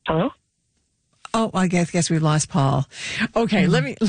Hello? Oh, I guess we lost Paul. Okay, let me,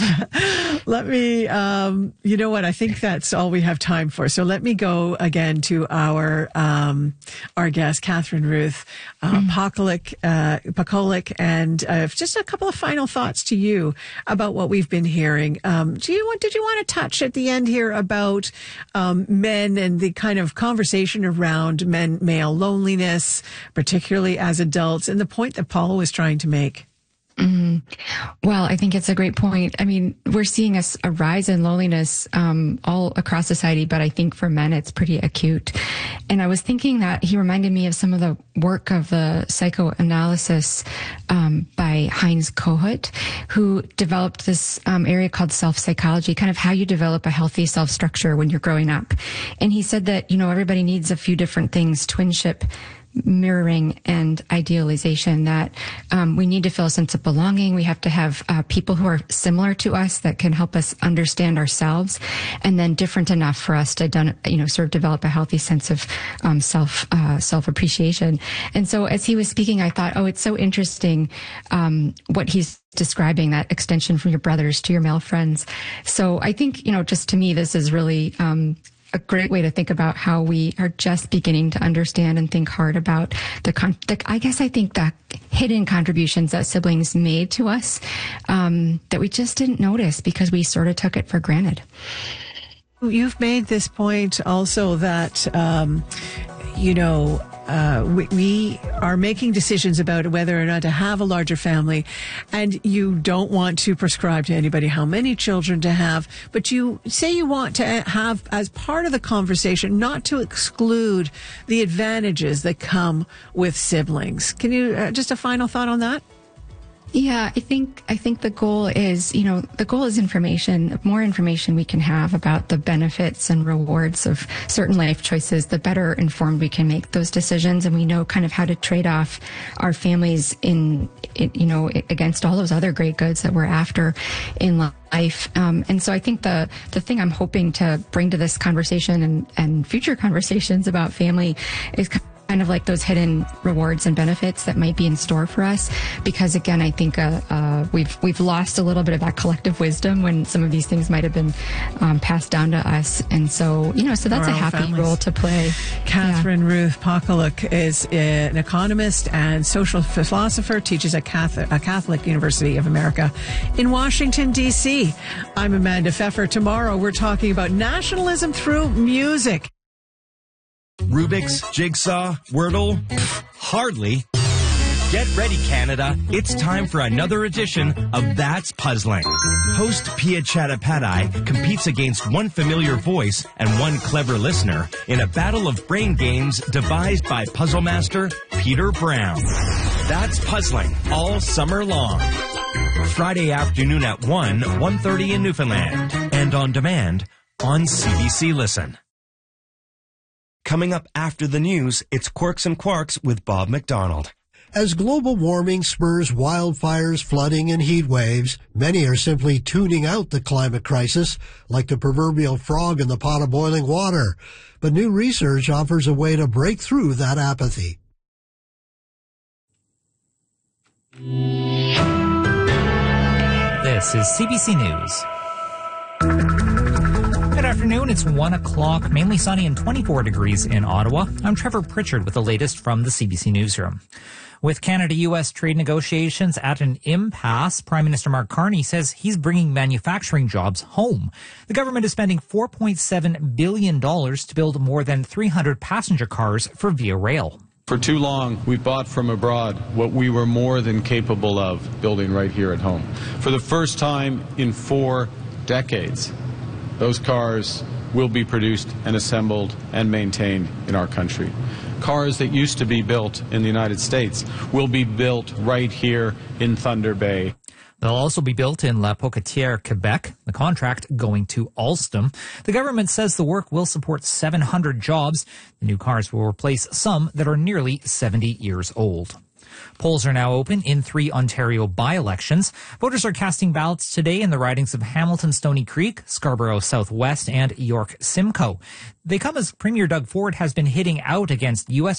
you know what? I think that's all we have time for. So let me go again to our guest, Catherine Ruth Pakulik, and just a couple of final thoughts to you about what we've been hearing. Did you want to touch at the end here about men and the kind of conversation around male loneliness, particularly as adults, and the point that Paul was trying to make? Well, I think it's a great point. I mean, we're seeing a rise in loneliness all across society, but I think for men, it's pretty acute. And I was thinking that he reminded me of some of the work of the psychoanalysis by Heinz Kohut, who developed this area called self-psychology, kind of how you develop a healthy self-structure when you're growing up. And he said that, everybody needs a few different things: twinship, mirroring, and idealization, that we need to feel a sense of belonging. We have to have people who are similar to us that can help us understand ourselves, and then different enough for us to sort of develop a healthy sense of self-appreciation. And so as he was speaking, I thought, it's so interesting what he's describing, that extension from your brothers to your male friends. So I think, just to me, this is really a great way to think about how we are just beginning to understand and think hard about the hidden contributions that siblings made to us, that we just didn't notice because we sort of took it for granted. You've made this point also that, we are making decisions about whether or not to have a larger family, and you don't want to prescribe to anybody how many children to have, but you say you want to have, as part of the conversation, not to exclude the advantages that come with siblings. Can you, just a final thought on that? Yeah, I think the goal is, information. The more information we can have about the benefits and rewards of certain life choices, the better informed we can make those decisions. And we know kind of how to trade off our families against all those other great goods that we're after in life. And so I think the thing I'm hoping to bring to this conversation and future conversations about family is kind of like those hidden rewards and benefits that might be in store for us. Because again, I think we've lost a little bit of that collective wisdom when some of these things might have been passed down to us. And so, so that's a happy families. Role to play. Catherine Ruth Pakulik is an economist and social philosopher, teaches at Catholic University of America in Washington, D.C. I'm Amanda Pfeffer. Tomorrow, we're talking about nationalism through music. Rubik's, Jigsaw, Wordle? Hardly. Get ready, Canada. It's time for another edition of That's Puzzling. Host Pia Chattopadhyay competes against one familiar voice and one clever listener in a battle of brain games devised by puzzle master Peter Brown. That's Puzzling all summer long. Friday afternoon at 1:30 in Newfoundland. And on demand on CBC Listen. Coming up after the news, it's Quirks and Quarks with Bob McDonald. As global warming spurs wildfires, flooding, and heat waves, many are simply tuning out the climate crisis, like the proverbial frog in the pot of boiling water. But new research offers a way to break through that apathy. This is CBC News. Good afternoon. It's 1 o'clock, mainly sunny and 24 degrees in Ottawa. I'm Trevor Pritchard with the latest from the CBC Newsroom. With Canada-U.S. trade negotiations at an impasse, Prime Minister Mark Carney says he's bringing manufacturing jobs home. The government is spending $4.7 billion to build more than 300 passenger cars for Via Rail. For too long, we bought from abroad what we were more than capable of building right here at home. For the first time in 4 decades, those cars will be produced and assembled and maintained in our country. Cars that used to be built in the United States will be built right here in Thunder Bay. They'll also be built in La Pocatière, Quebec, the contract going to Alstom. The government says the work will support 700 jobs. The new cars will replace some that are nearly 70 years old. Polls are now open in 3 Ontario by-elections. Voters are casting ballots today in the ridings of Hamilton, Stony Creek, Scarborough Southwest, and York Simcoe. They come as Premier Doug Ford has been hitting out against U.S.